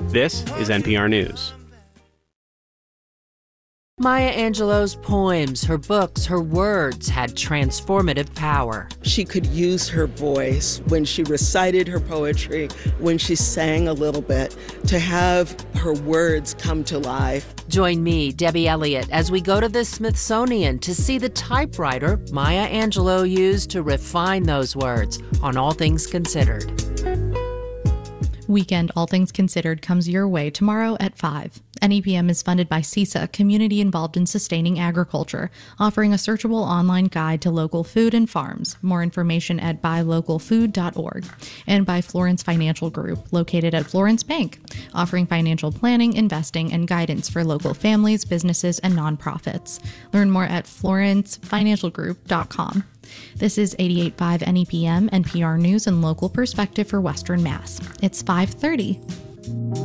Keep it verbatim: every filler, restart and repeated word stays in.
This is N P R News. Maya Angelou's poems, her books, her words had transformative power. She could use her voice when she recited her poetry, when she sang a little bit, to have her words come to life. Join me, Debbie Elliott, as we go to the Smithsonian to see the typewriter Maya Angelou used to refine those words on All Things Considered. Weekend All Things Considered comes your way tomorrow at five. N E P M is funded by CISA, a community involved in sustaining agriculture, offering a searchable online guide to local food and farms. More information at buy local food dot org. And by Florence Financial Group, located at Florence Bank, offering financial planning, investing, and guidance for local families, businesses, and nonprofits. Learn more at florence financial group dot com. This is eighty-eight point five N E P M, N P R News and local perspective for Western Mass. It's five thirty.